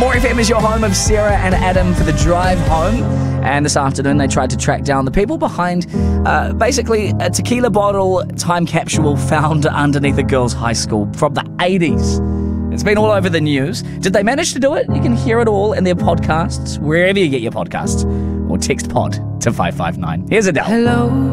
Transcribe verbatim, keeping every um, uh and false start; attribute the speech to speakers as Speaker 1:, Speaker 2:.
Speaker 1: More F M is your home of Sarah and Adam for the drive home. And this afternoon they tried to track down the people behind uh, basically a tequila bottle time capsule found underneath a girls' high school from the eighties. It's been all over the news. Did they manage to do it? You can hear it all in their podcasts, wherever you get your podcasts. Or text pod to five five nine. Here's Adele.
Speaker 2: Hello.